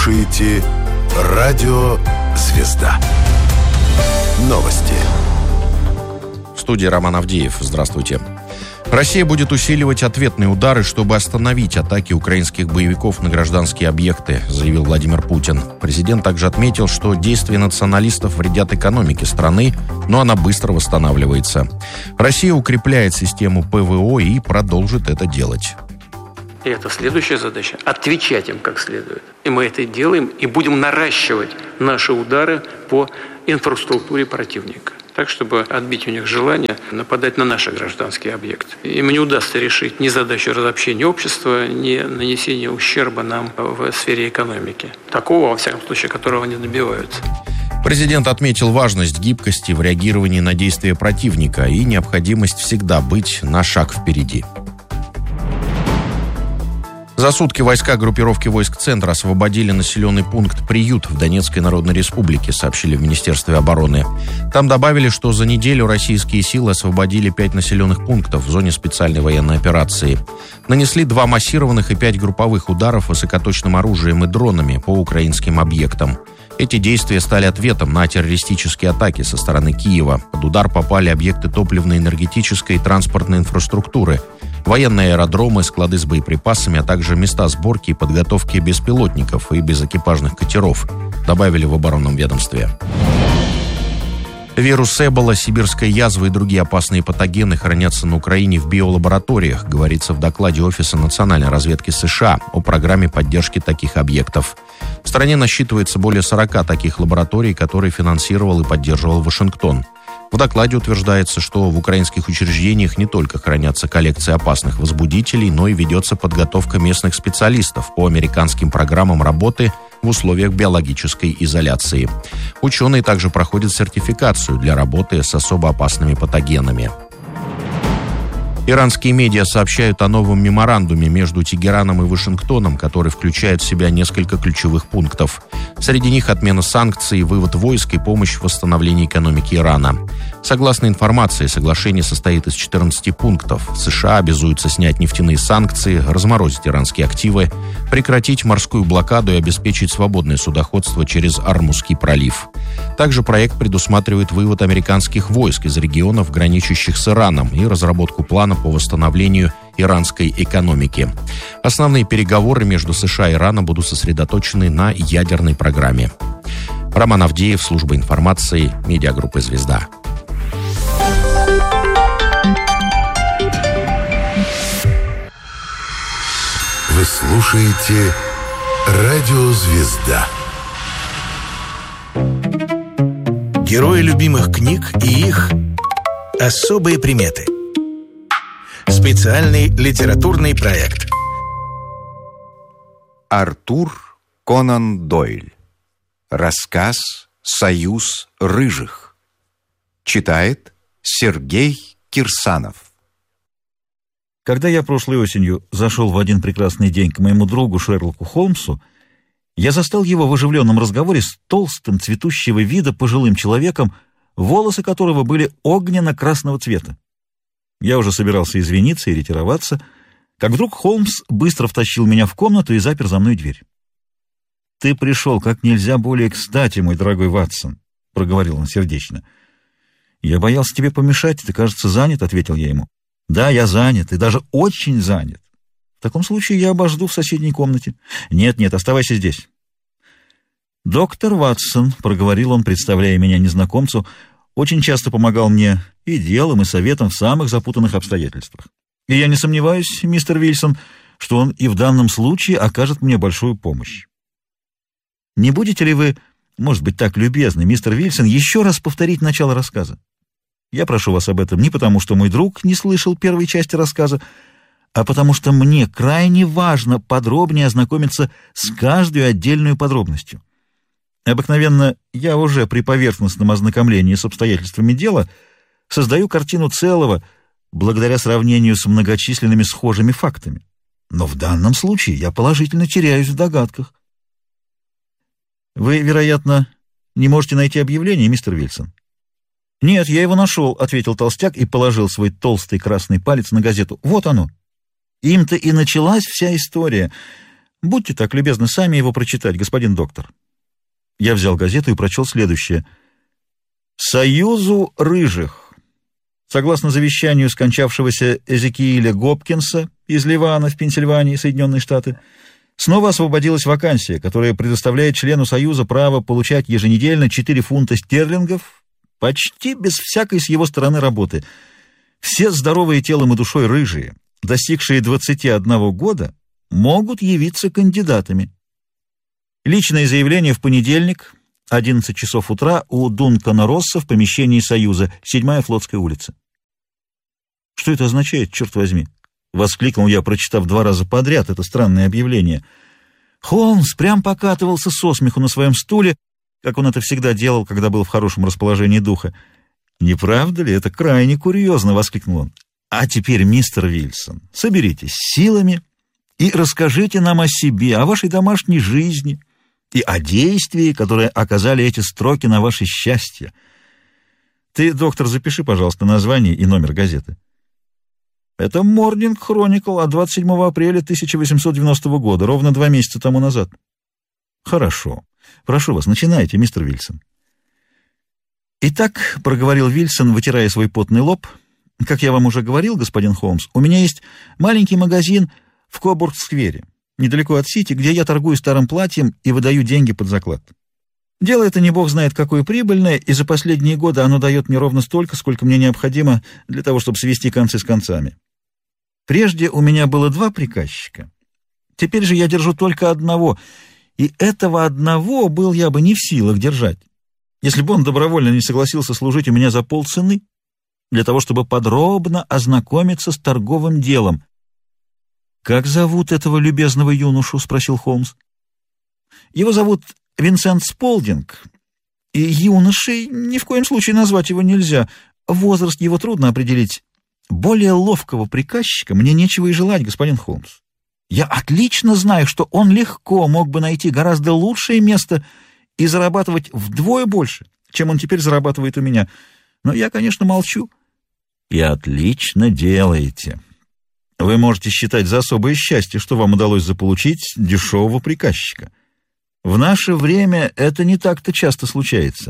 слушаете «Радио Звезда». Новости. В студии Роман Авдеев. Здравствуйте. Россия будет усиливать ответные удары, чтобы остановить атаки украинских боевиков на гражданские объекты, заявил Владимир Путин. Президент также отметил, что действия националистов вредят экономике страны, но она быстро восстанавливается. Россия укрепляет систему ПВО и продолжит это делать. И это следующая задача – отвечать им как следует. И мы это делаем, и будем наращивать наши удары по инфраструктуре противника, так, чтобы отбить у них желание нападать на наши гражданские объекты. Им не удастся решить ни задачу разобщения общества, ни нанесения ущерба нам в сфере экономики. Такого, во всяком случае, которого они добиваются. Президент отметил важность гибкости в реагировании на действия противника и необходимость всегда быть на шаг впереди. За сутки войска группировки войск Центра освободили населенный пункт «Приют» в Донецкой Народной Республике, сообщили в Министерстве обороны. Там добавили, что за неделю российские силы освободили 5 населенных пунктов в зоне специальной военной операции. Нанесли 2 массированных и 5 групповых ударов высокоточным оружием и дронами по украинским объектам. Эти действия стали ответом на террористические атаки со стороны Киева. Под удар попали объекты топливно-энергетической и транспортной инфраструктуры, военные аэродромы, склады с боеприпасами, а также места сборки и подготовки беспилотников и безэкипажных катеров, добавили в оборонном ведомстве. Вирус Эбола, сибирская язва и другие опасные патогены хранятся на Украине в биолабораториях, говорится в докладе Офиса национальной разведки США о программе поддержки таких объектов. В стране насчитывается более 40 таких лабораторий, которые финансировал и поддерживал Вашингтон. В докладе утверждается, что в украинских учреждениях не только хранятся коллекции опасных возбудителей, но и ведется подготовка местных специалистов по американским программам работы в условиях биологической изоляции. Ученые также проходят сертификацию для работы с особо опасными патогенами. Иранские медиа сообщают о новом меморандуме между Тегераном и Вашингтоном, который включает в себя несколько ключевых пунктов. Среди них отмена санкций, вывод войск и помощь в восстановлении экономики Ирана. Согласно информации, соглашение состоит из 14 пунктов. США обязуются снять нефтяные санкции, разморозить иранские активы, прекратить морскую блокаду и обеспечить свободное судоходство через Ормузский пролив. Также проект предусматривает вывод американских войск из регионов, граничащих с Ираном, и разработку плана по восстановлению иранской экономики. Основные переговоры между США и Ираном будут сосредоточены на ядерной программе. Роман Авдеев, служба информации, медиагруппы «Звезда». Вы слушаете «Радио Звезда». Герои любимых книг и их особые приметы. Специальный литературный проект. Артур Конан Дойль. Рассказ «Союз рыжих». Читает Сергей Кирсанов. Когда я прошлой осенью зашел в один прекрасный день к моему другу Шерлоку Холмсу, я застал его в оживленном разговоре с толстым, цветущего вида пожилым человеком, волосы которого были огненно-красного цвета. Я уже собирался извиниться и ретироваться, как вдруг Холмс быстро втащил меня в комнату и запер за мной дверь. «Ты пришел как нельзя более кстати, мой дорогой Ватсон», — проговорил он сердечно. «Я боялся тебе помешать, ты, кажется, занят», — ответил я ему. «Да, я занят, и даже очень занят. В таком случае я обожду в соседней комнате». «Нет, оставайся здесь». «Доктор Ватсон», — проговорил он, представляя меня незнакомцу, очень часто помогал мне и делом, и советом в самых запутанных обстоятельствах. И я не сомневаюсь, мистер Вильсон, что он и в данном случае окажет мне большую помощь. Не будете ли вы, может быть, так любезны, мистер Вильсон, еще раз повторить начало рассказа? Я прошу вас об этом не потому, что мой друг не слышал первой части рассказа, а потому что мне крайне важно подробнее ознакомиться с каждой отдельной подробностью. Обыкновенно я уже при поверхностном ознакомлении с обстоятельствами дела создаю картину целого, благодаря сравнению с многочисленными схожими фактами. Но в данном случае я положительно теряюсь в догадках. Вы, вероятно, не можете найти объявление, мистер Вильсон? «Нет, я его нашел», — ответил толстяк и положил свой толстый красный палец на газету. «Вот оно. Им-то и началась вся история. Будьте так любезны сами его прочитать, господин доктор. Я взял газету и прочел следующее. «Союзу рыжих. Согласно завещанию скончавшегося Эзекииля Гопкинса из Ливана в Пенсильвании, Соединенные Штаты, снова освободилась вакансия, которая предоставляет члену Союза право получать еженедельно 4 фунта стерлингов почти без всякой с его стороны работы. Все здоровые телом и душой рыжие, достигшие 21 года, могут явиться кандидатами. Личное заявление в понедельник, 11 часов утра, у Дункана Росса в помещении Союза, 7-я Флотская улица». «Что это означает, черт возьми?» — воскликнул я, прочитав 2 раза подряд это странное объявление. Холмс прям покатывался со смеху на своем стуле, как он это всегда делал, когда был в хорошем расположении духа. «Не правда ли? Это крайне курьезно!» — воскликнул он. «А теперь, мистер Вильсон, соберитесь силами и расскажите нам о себе, о вашей домашней жизни и о действии, которые оказали эти строки на ваше счастье. Ты, доктор, запиши, пожалуйста, название и номер газеты». «Это Morning Chronicle от 27 апреля 1890 года, ровно 2 месяца тому назад». «Хорошо. Прошу вас, начинайте, мистер Вильсон». «Итак», — проговорил Вильсон, вытирая свой потный лоб, — «как я вам уже говорил, господин Холмс, у меня есть маленький магазин в Кобург-сквере, недалеко от Сити, где я торгую старым платьем и выдаю деньги под заклад. Дело это не бог знает какое прибыльное, и за последние годы оно дает мне ровно столько, сколько мне необходимо для того, чтобы свести концы с концами. Прежде у меня было 2 приказчика. Теперь же я держу только одного, и этого одного был я бы не в силах держать, если бы он добровольно не согласился служить у меня за полцены, для того, чтобы подробно ознакомиться с торговым делом». «Как зовут этого любезного юношу?» — спросил Холмс. «Его зовут Винсент Сполдинг, и юношей ни в коем случае назвать его нельзя. Возраст его трудно определить. Более ловкого приказчика мне нечего и желать, господин Холмс. Я отлично знаю, что он легко мог бы найти гораздо лучшее место и зарабатывать вдвое больше, чем он теперь зарабатывает у меня. Но я, конечно, молчу». «И отлично делаете. Вы можете считать за особое счастье, что вам удалось заполучить дешевого приказчика. В наше время это не так-то часто случается.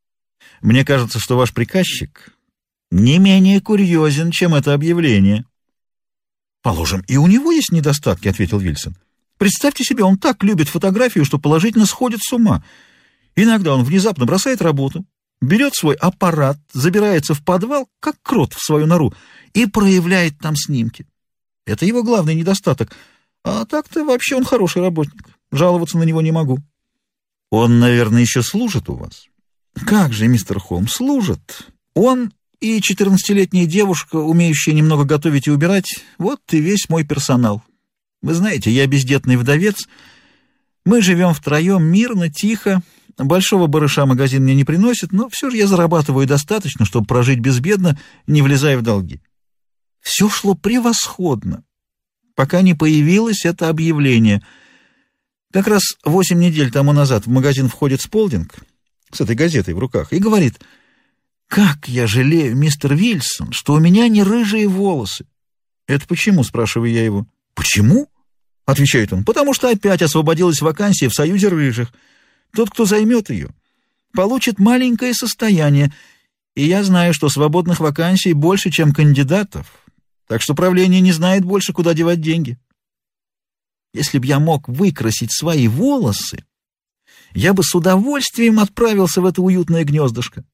Мне кажется, что ваш приказчик не менее курьезен, чем это объявление». «Положим, и у него есть недостатки», — ответил Вильсон. «Представьте себе, он так любит фотографию, что положительно сходит с ума. Иногда он внезапно бросает работу, берет свой аппарат, забирается в подвал, как крот в свою нору, и проявляет там снимки. Это его главный недостаток. А так-то вообще он хороший работник. Жаловаться на него не могу». «Он, наверное, еще служит у вас?» «Как же, мистер Холмс, служит. Он и 14-летняя девушка, умеющая немного готовить и убирать, вот и весь мой персонал. Вы знаете, я бездетный вдовец. Мы живем втроем мирно, тихо. Большого барыша магазин мне не приносит, но все же я зарабатываю достаточно, чтобы прожить безбедно, не влезая в долги. Все шло превосходно, пока не появилось это объявление. Как раз 8 недель тому назад в магазин входит Сполдинг с этой газетой в руках и говорит: «Как я жалею, мистер Вильсон, что у меня не рыжие волосы». «Это почему?» — спрашиваю я его. «Почему?» — отвечает он. «Потому что опять освободилась вакансия в Союзе рыжих. Тот, кто займет ее, получит маленькое состояние, и я знаю, что свободных вакансий больше, чем кандидатов, так что правление не знает больше, куда девать деньги. Если б я мог выкрасить свои волосы, я бы с удовольствием отправился в это уютное гнездышко».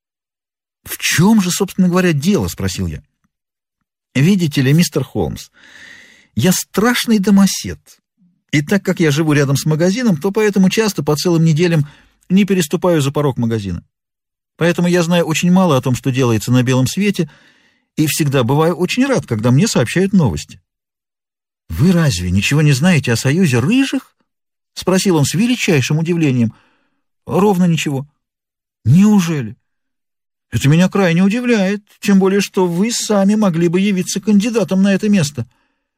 «В чем же, собственно говоря, дело?» — спросил я. «Видите ли, мистер Холмс, я страшный домосед. И так как я живу рядом с магазином, то поэтому часто по целым неделям не переступаю за порог магазина. Поэтому я знаю очень мало о том, что делается на белом свете, и всегда бываю очень рад, когда мне сообщают новости». «Вы разве ничего не знаете о Союзе рыжих?» — спросил он с величайшим удивлением. «Ровно ничего». «Неужели? Это меня крайне удивляет, тем более, что вы сами могли бы явиться кандидатом на это место».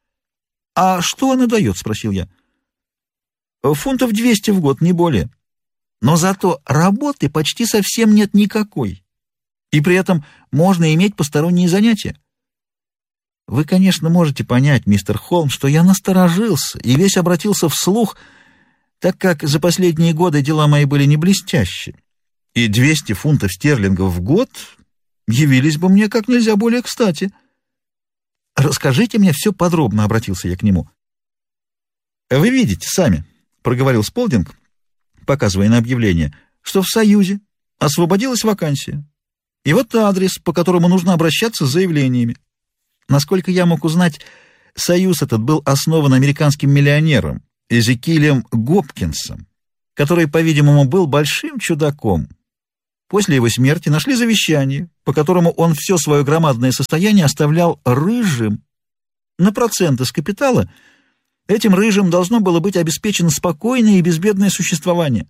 «А что она дает?» — спросил я. «Фунтов 200 в год, не более. Но зато работы почти совсем нет никакой. И при этом можно иметь посторонние занятия». Вы, конечно, можете понять, мистер Холмс, что я насторожился и весь обратился вслух, так как за последние годы дела мои были не блестящие, и 200 фунтов стерлингов в год явились бы мне как нельзя более кстати. «Расскажите мне все подробно», — обратился я к нему. «Вы видите сами», — проговорил Сполдинг, показывая на объявление, что в Союзе освободилась вакансия. И вот адрес, по которому нужно обращаться с заявлениями. Насколько я мог узнать, Союз этот был основан американским миллионером Эзекилем Гопкинсом, который, по-видимому, был большим чудаком. После его смерти нашли завещание, по которому он все свое громадное состояние оставлял рыжим. На проценты с капитала этим рыжим должно было быть обеспечено спокойное и безбедное существование.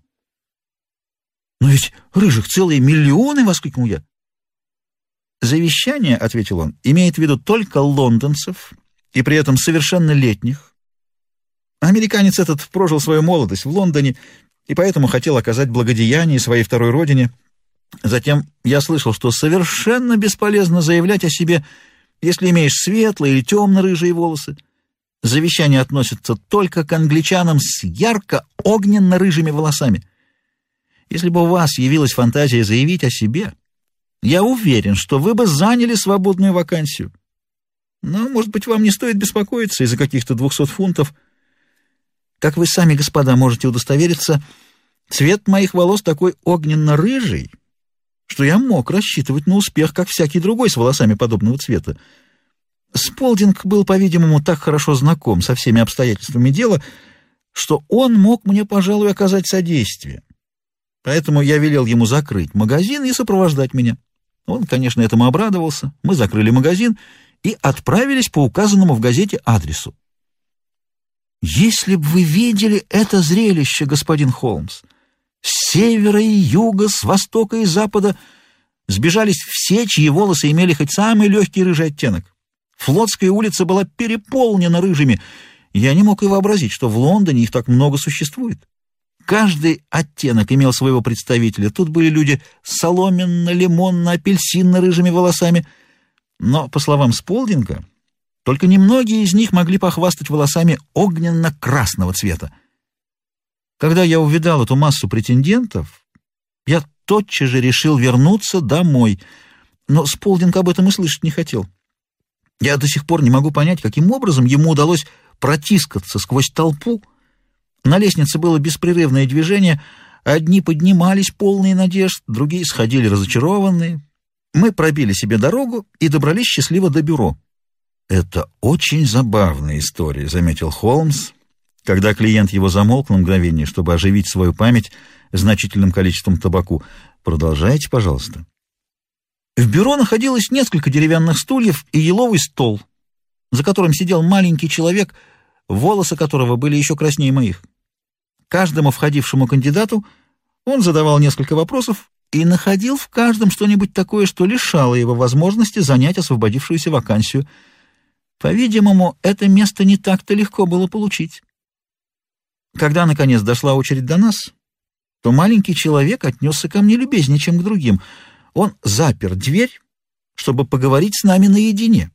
«Но ведь рыжих целые миллионы!» — воскликнул я. «Завещание, — ответил он, — имеет в виду только лондонцев, и при этом совершеннолетних. Американец этот прожил свою молодость в Лондоне и поэтому хотел оказать благодеяние своей второй родине. Затем я слышал, что совершенно бесполезно заявлять о себе, если имеешь светлые или темно-рыжие волосы. Завещание относится только к англичанам с ярко-огненно-рыжими волосами. Если бы у вас явилась фантазия заявить о себе, я уверен, что вы бы заняли свободную вакансию. Но, может быть, вам не стоит беспокоиться из-за каких-то 200 фунтов. Как вы сами, господа, можете удостовериться, цвет моих волос такой огненно-рыжий, что я мог рассчитывать на успех, как всякий другой с волосами подобного цвета. Сполдинг был, по-видимому, так хорошо знаком со всеми обстоятельствами дела, что он мог мне, пожалуй, оказать содействие. Поэтому я велел ему закрыть магазин и сопровождать меня. Он, конечно, этому обрадовался. Мы закрыли магазин и отправились по указанному в газете адресу. Если бы вы видели это зрелище, господин Холмс! С севера и юга, с востока и запада сбежались все, чьи волосы имели хоть самый легкий рыжий оттенок. Флотская улица была переполнена рыжими. Я не мог и вообразить, что в Лондоне их так много существует. Каждый оттенок имел своего представителя. Тут были люди с соломенно-лимонно-апельсинно-рыжими волосами. Но, по словам Сполдинга, только немногие из них могли похвастать волосами огненно-красного цвета. Когда я увидал эту массу претендентов, я тотчас же решил вернуться домой, но Сполдинг об этом и слышать не хотел. Я до сих пор не могу понять, каким образом ему удалось протискаться сквозь толпу. На лестнице было беспрерывное движение, одни поднимались полные надежд, другие сходили разочарованные. Мы пробили себе дорогу и добрались счастливо до бюро. «Это очень забавная история», — заметил Холмс, когда клиент его замолк на мгновение, чтобы оживить свою память значительным количеством табаку. «Продолжайте, пожалуйста». В бюро находилось несколько деревянных стульев и еловый стол, за которым сидел маленький человек, волосы которого были еще краснее моих. Каждому входившему кандидату он задавал несколько вопросов и находил в каждом что-нибудь такое, что лишало его возможности занять освободившуюся вакансию. По-видимому, это место не так-то легко было получить. Когда, наконец, дошла очередь до нас, то маленький человек отнесся ко мне любезнее, чем к другим. Он запер дверь, чтобы поговорить с нами наедине.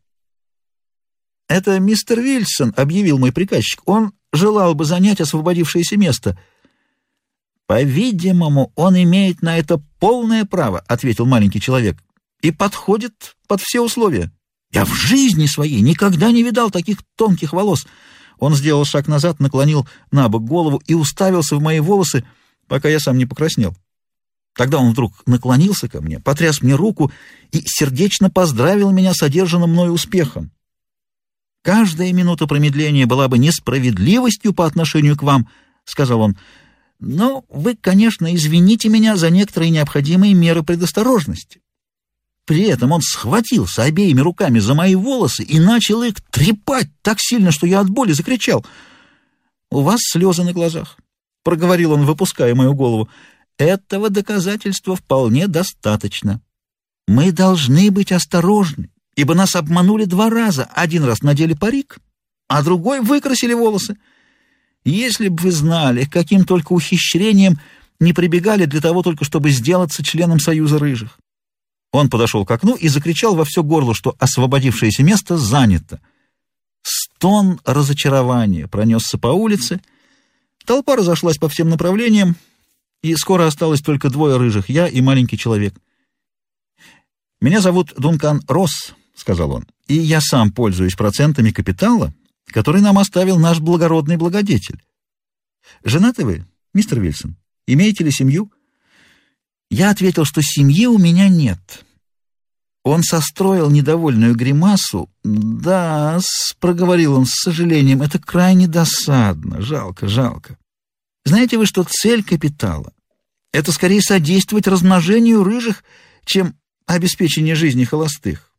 «Это мистер Вильсон», — объявил мой приказчик. «Он желал бы занять освободившееся место». «По-видимому, он имеет на это полное право», — ответил маленький человек, «и подходит под все условия. Я в жизни своей никогда не видал таких тонких волос». Он сделал шаг назад, наклонил на бок голову и уставился в мои волосы, пока я сам не покраснел. Тогда он вдруг наклонился ко мне, потряс мне руку и сердечно поздравил меня с одержанным мною успехом. «Каждая минута промедления была бы несправедливостью по отношению к вам», — сказал он. «Но вы, конечно, извините меня за некоторые необходимые меры предосторожности». При этом он схватился обеими руками за мои волосы и начал их трепать так сильно, что я от боли закричал. «У вас слезы на глазах», — проговорил он, выпуская мою голову. «Этого доказательства вполне достаточно. Мы должны быть осторожны, ибо нас обманули 2 раза. Один раз надели парик, а другой выкрасили волосы. Если бы вы знали, каким только ухищрением не прибегали для того только, чтобы сделаться членом Союза рыжих. Он подошел к окну и закричал во все горло, что освободившееся место занято. Стон разочарования пронесся по улице. Толпа разошлась по всем направлениям, и скоро осталось только двое рыжих, я и маленький человек. «Меня зовут Дункан Росс», — сказал он, — «и я сам пользуюсь процентами капитала, который нам оставил наш благородный благодетель. Женаты вы, мистер Вильсон? Имеете ли семью?» Я ответил, что семьи у меня нет. Он состроил недовольную гримасу. «Да, проговорил он с сожалением, это крайне досадно, жалко. Знаете вы, что цель капитала — это скорее содействовать размножению рыжих, чем обеспечение жизни холостых?